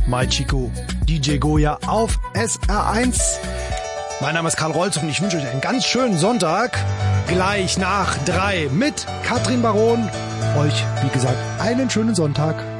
My Chico, DJ Goya auf SR1. Mein Name ist Karl Rolz und ich wünsche euch einen ganz schönen Sonntag. Gleich nach 3 mit Katrin Baron. Euch, wie gesagt, einen schönen Sonntag.